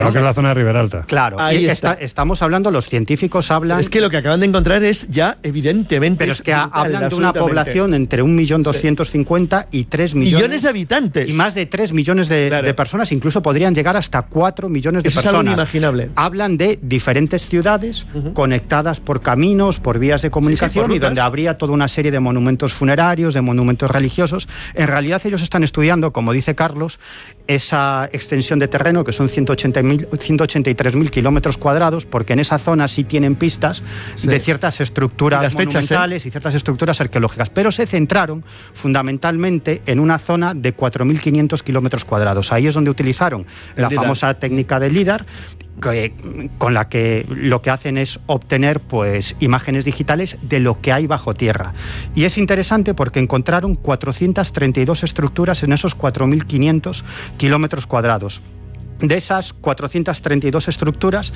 que es la zona de Riberalta. Claro, ahí estamos hablando, los científicos hablan... Es que lo que acaban de encontrar es ya evidentemente... Pero es que hablan de una población entre 1.250.000 y 3 millones de habitantes. Y más de 3 millones de personas, incluso podrían llegar hasta 4 millones de personas. Es algo inimaginable. Hablan de diferentes ciudades conectadas por caminos, por vías de comunicación y donde habría toda una serie de monumentos funerarios, de monumentos religiosos. En realidad ellos están estudiando, como dice Carlos, esa extensión de terreno que son 183.000 kilómetros cuadrados, porque en esa zona sí tienen pistas de ciertas estructuras monumentales y ciertas estructuras arqueológicas, pero se centraron fundamentalmente en una zona de 4.500 kilómetros cuadrados. Ahí es donde utilizaron la famosa técnica del LIDAR, con la que lo que hacen es obtener pues imágenes digitales de lo que hay bajo tierra. Y es interesante porque encontraron 432 estructuras en esos 4.500 kilómetros cuadrados. De esas 432 estructuras,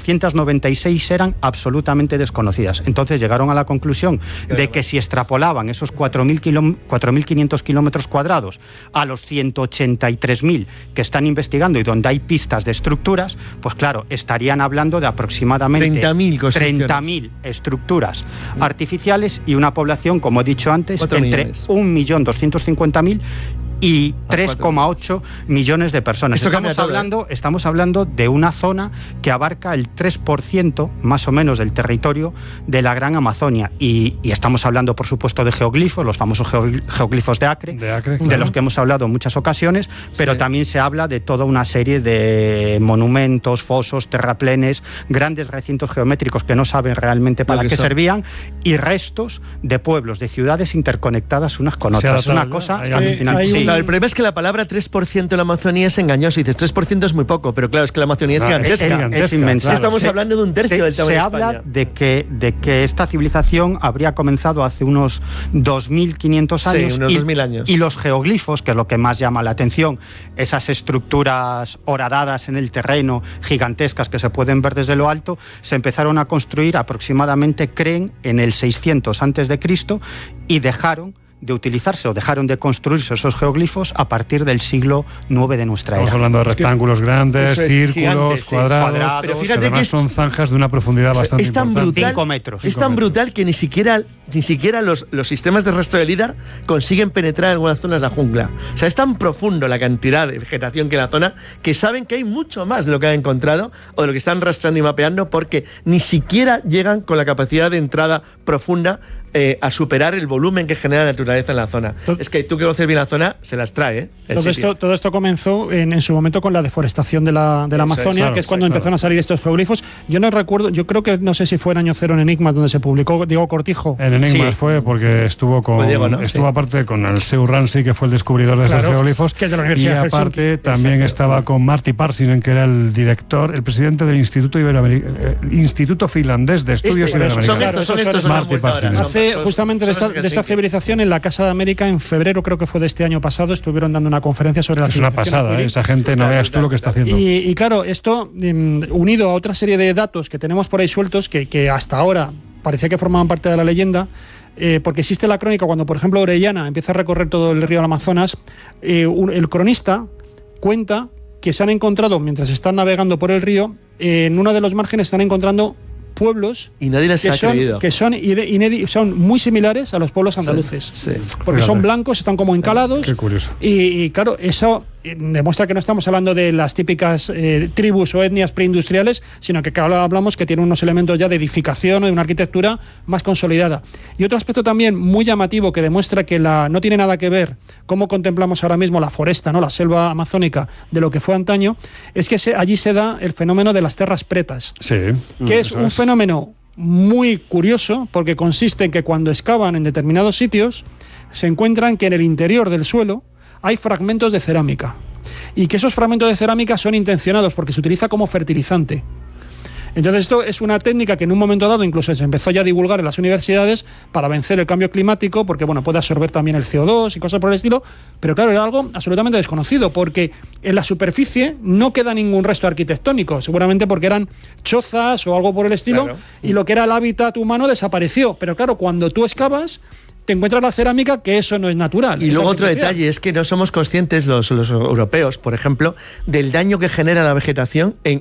396 eran absolutamente desconocidas. Entonces llegaron a la conclusión de que si extrapolaban esos 4.500 kilómetros cuadrados a los 183.000 que están investigando y donde hay pistas de estructuras, pues claro, estarían hablando de aproximadamente 30.000 estructuras artificiales y una población, como he dicho antes, entre 1.250.000 y 3,8 millones de personas. Estamos hablando de una zona que abarca el 3% más o menos del territorio de la Gran Amazonia. Y estamos hablando, por supuesto, de geoglifos, los famosos geoglifos de Acre, claro, de los que hemos hablado en muchas ocasiones, pero también se habla de toda una serie de monumentos, fosos, terraplenes, grandes recintos geométricos que no saben realmente para qué servían, y restos de pueblos, de ciudades interconectadas unas con otras. Es una cosa alucinante. El problema es que la palabra 3% de la Amazonía es engañosa. Dices, 3% es muy poco, pero claro, es que la Amazonía es gigantesca. Es inmensa. Claro. Estamos hablando de un tercio del tamaño de España. Se habla de que esta civilización habría comenzado hace unos 2.500 años. Sí, unos 2.000 años. Y los geoglifos, que es lo que más llama la atención, esas estructuras horadadas en el terreno, gigantescas que se pueden ver desde lo alto, se empezaron a construir aproximadamente, creen, en el 600 a.C. y dejaron de utilizarse o dejaron de construirse esos geoglifos a partir del siglo IX de nuestra era. Estamos hablando de rectángulos grandes, círculos, gigantes, cuadrados, pero fíjate que además son zanjas de una profundidad bastante importante. 5 metros. Es tan brutal que ni siquiera los sistemas de rastro de LIDAR consiguen penetrar en algunas zonas de la jungla. O sea, es tan profundo la cantidad de vegetación que hay en la zona que saben que hay mucho más de lo que han encontrado o de lo que están rastreando y mapeando, porque ni siquiera llegan con la capacidad de entrada profunda a superar el volumen que genera la naturaleza en la zona. Es que tú que conoces bien la zona, se las trae. Todo esto comenzó en su momento con la deforestación de la Amazonia, que es cuando empezaron a salir estos geoglifos. Yo no recuerdo, yo creo que no sé si fue en año cero en Enigma donde se publicó Diego Cortijo. En Enigma fue porque estuvo con Diego, ¿no? Estuvo aparte con Alceu Ramsey, que fue el descubridor de esos geoglifos, que es de la Universidad y aparte también estaba con Marty Parsinen, que era el director, el presidente del Instituto Finlandés de Estudios Iberoamericanos. Son estos Marty Parsinen. Justamente de esta civilización en la Casa de América en febrero, creo que fue de este año pasado, estuvieron dando una conferencia sobre la civilización. Es una pasada, esa gente, no veas tú lo que está haciendo. Y claro, esto unido a otra serie de datos que tenemos por ahí sueltos, que hasta ahora parecía que formaban parte de la leyenda, porque existe la crónica cuando, por ejemplo, Orellana empieza a recorrer todo el río del Amazonas, el cronista cuenta que se han encontrado, mientras están navegando por el río, en uno de los márgenes están encontrando pueblos y nadie les ha creído, que son muy similares a los pueblos andaluces, porque son blancos, están como encalados. Qué curioso. Y claro, eso demuestra que no estamos hablando de las típicas tribus o etnias preindustriales, sino que hablamos que tienen unos elementos ya de edificación o de una arquitectura más consolidada. Y otro aspecto también muy llamativo que demuestra que no tiene nada que ver cómo contemplamos ahora mismo la foresta, ¿no?, la selva amazónica, de lo que fue antaño, es que allí se da el fenómeno de las terras pretas, que es un fenómeno muy curioso, porque consiste en que cuando excavan en determinados sitios se encuentran que en el interior del suelo hay fragmentos de cerámica, y que esos fragmentos de cerámica son intencionados porque se utiliza como fertilizante. Entonces esto es una técnica que en un momento dado incluso se empezó ya a divulgar en las universidades para vencer el cambio climático, porque puede absorber también el CO2 y cosas por el estilo, pero claro, era algo absolutamente desconocido, porque en la superficie no queda ningún resto arquitectónico, seguramente porque eran chozas o algo por el estilo, y lo que era el hábitat humano desapareció. Pero claro, cuando tú excavas, te encuentras la cerámica que eso no es natural. Y es luego otro artificial. detalle es que no somos conscientes los europeos, por ejemplo, del daño que genera la vegetación en